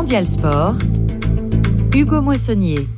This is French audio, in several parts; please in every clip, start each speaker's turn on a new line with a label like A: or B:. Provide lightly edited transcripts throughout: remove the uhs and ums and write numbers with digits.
A: Mondial Sport, Hugo Moissonnier.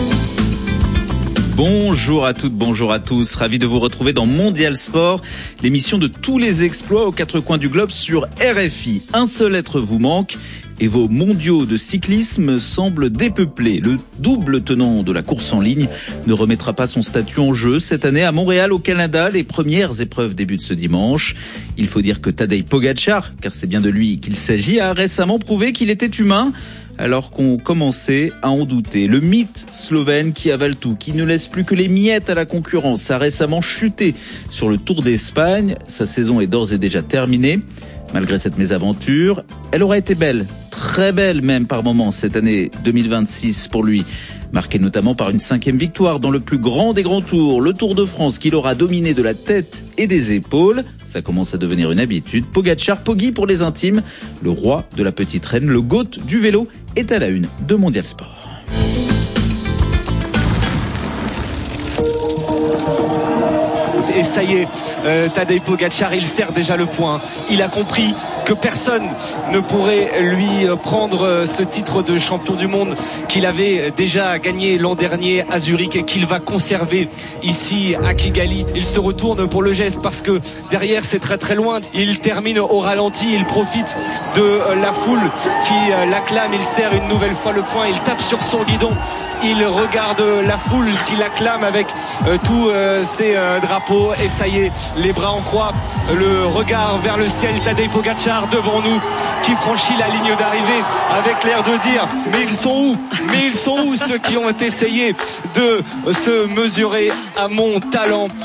B: Bonjour à toutes, bonjour à tous. Ravi de vous retrouver dans Mondial Sport, l'émission de tous les exploits aux quatre coins du globe sur RFI. Un seul être vous manque et vos mondiaux de cyclisme semblent dépeuplés. Le double tenant de la course en ligne ne remettra pas son statut en jeu cette année à Montréal, au Canada. Les premières épreuves débutent ce dimanche. Il faut dire que Tadej Pogačar, car c'est bien de lui qu'il s'agit, a récemment prouvé qu'il était humain, alors qu'on commençait à en douter. Le mythe slovène qui avale tout, qui ne laisse plus que les miettes à la concurrence, a récemment chuté sur le Tour d'Espagne. Sa saison est d'ores et déjà terminée. Malgré cette mésaventure, elle aura été belle, très belle même par moments, cette année 2026 pour lui. Marquée notamment par une 5e victoire dans le plus grand des grands tours, le Tour de France qu'il aura dominé de la tête et des épaules. Ça commence à devenir une habitude. Pogačar, Poggi pour les intimes, le roi de la petite reine, le GOAT du vélo, est à la une de Mondial Sport.
C: Et ça y est, Tadej Pogačar, il serre déjà le point. Il a compris que personne ne pourrait lui prendre ce titre de champion du monde qu'il avait déjà gagné l'an dernier à Zurich et qu'il va conserver ici à Kigali. Il se retourne pour le geste parce que derrière c'est très très loin. Il termine au ralenti, il profite de la foule qui l'acclame. Il serre une nouvelle fois le point, il tape sur son guidon. Il regarde la foule qui l'acclame avec tous ses drapeaux. Et ça y est, les bras en croix, le regard vers le ciel. Tadej Pogačar devant nous qui franchit la ligne d'arrivée avec l'air de dire mais ils sont où? Mais ils sont où ceux qui ont essayé de se mesurer à mon talent?